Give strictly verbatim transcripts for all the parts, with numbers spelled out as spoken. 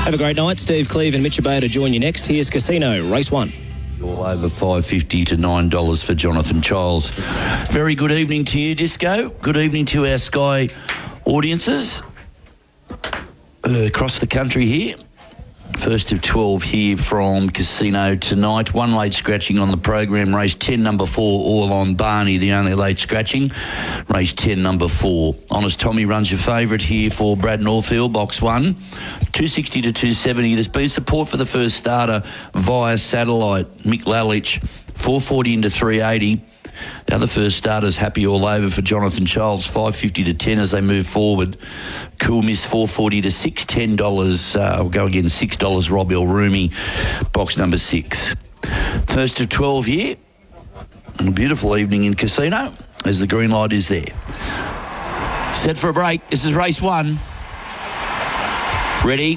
Have a great night. Steve Cleve and Mitch Abaya to join you next. Here's Casino, race one. All over five fifty to nine dollars for Jonathan Childs. Very good evening to you, Disco. Good evening to our Sky audiences uh, across the country here. First of twelve here from Casino tonight. One late scratching on the program. Race ten, number four, All on Barney, the only late scratching. Race ten, number four. Honest Tommy runs your favourite here for Brad Norfield, box one. two sixty to two seventy. There's been support for the first starter via satellite. Mick Lalich, four forty into three eighty. The other first starters happy all over for Jonathan Childs, five fifty to ten as they move forward. Cool Miss, four forty to six, ten dollars. Uh, we'll go again, six dollars, Rob El Rumi, box number six. First of twelve here. A beautiful evening in Casino as the green light is there. Set for a break. This is race one. Ready.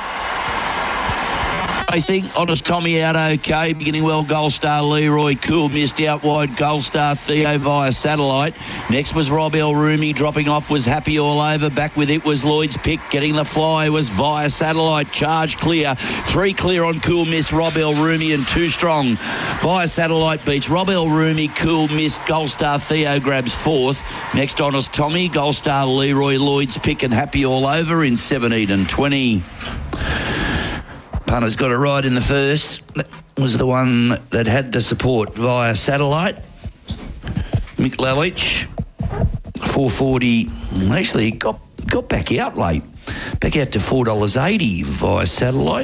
Racing, Honest Tommy out okay, beginning well, Gold Star Leroy, Cool Mist out wide, Gold Star Theo via satellite. Next was Rob El Rumi, dropping off was Happy all over, back with it was Lloyd's Pick, getting the fly was via satellite, Charge clear, three clear on Cool Mist, Rob El Rumi and two strong. Via satellite beats Rob El Rumi, Cool Mist, Gold Star Theo grabs fourth. Next Honest Tommy, Gold Star Leroy, Lloyd's Pick and Happy all over in seventeen and twenty. Punter's got it right in the first. That was the one that had the support via satellite. Mick Lalich, four forty. Actually, got got back out late. Back out to four dollars eighty via satellite.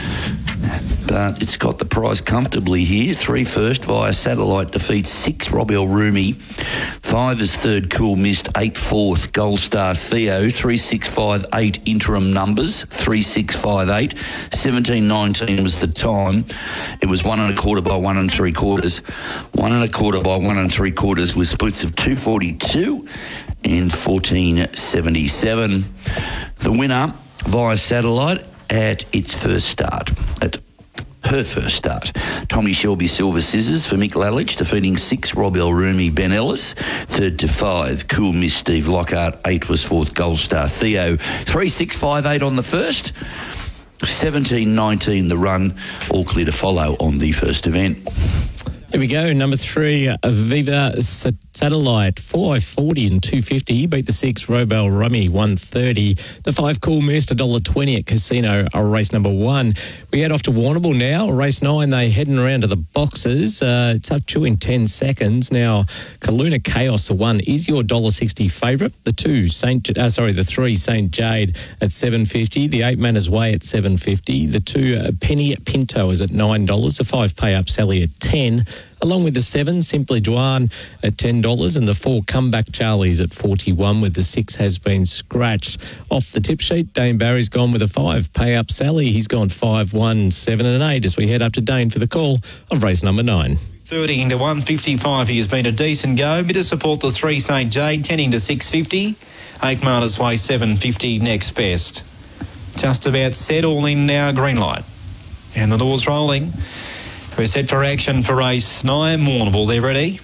But it's got the prize comfortably here. Three first via satellite defeats six, Rob El Rumi. Five is third, Cool Mist. Eight fourth, Gold Star Theo. Three, six, five, eight interim numbers. Three, six, five, eight. Seventeen, nineteen was the time. It was one and a quarter by one and three quarters. One and a quarter by one and three quarters with splits of two forty-two and fourteen seventy-seven. The winner via satellite at its first start. At her first start. Tommy Shelby Silver Scissors for Mick Lalich, defeating six, Rob El Rumi, Ben Ellis. Third to five, Cool Miss, Steve Lockhart. Eight was fourth, Gold Star Theo. Three, six, five, eight on the first. seventeen, nineteen the run. All clear to follow on the first event. Here we go. Number three, Viva Satellite, four forty and two fifty. He beat the six, Rob El Rumi, one thirty. The five, Cool Mist, one dollar twenty at Casino, race number one. We head off to Warrnambool now. Race nine, they heading around to the boxes. Uh, it's up to in ten seconds. Now, Kaluna Chaos, the one, is your one dollar sixty favourite. The two, Saint, uh, sorry, the three, Saint Jade at seven fifty. The eight, Manners Way at seven fifty. The two, uh, Penny Pinto is at nine dollars. The five, Pay Up Sally at ten dollars. Along with the seven, Simply Dwan at ten dollars, and the four, Comeback Charlie's at forty-one, with the six has been scratched off the tip sheet. Dane Barry's gone with a five, Pay Up Sally. He's gone five, one, seven and eight as we head up to Dane for the call of race number nine. thirty into one fifty-five. He has been a decent go. Bit of support, the three, Saint Jade, ten into six fifty. eight, Manners Way, seven fifty, next best. Just about set, all in now, green light. And the door's rolling. We're set for action for race nine. Warrnambool, they're ready.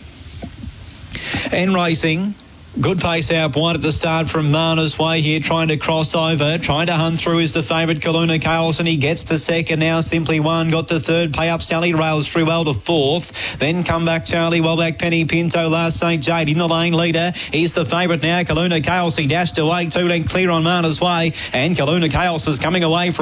And racing. Good pace out wide at the start from Manners Way here, trying to cross over. Trying to hunt through is the favourite, Kaluna Chaos, and he gets to second now. Simply One got to third. Pay Up Sally rails through well to fourth. Then Comeback Charlie, well back Penny Pinto, last Saint Jade in the lane leader. He's the favourite now, Kaluna Chaos. He dashed away, two length clear on Manners Way, and Kaluna Chaos is coming away for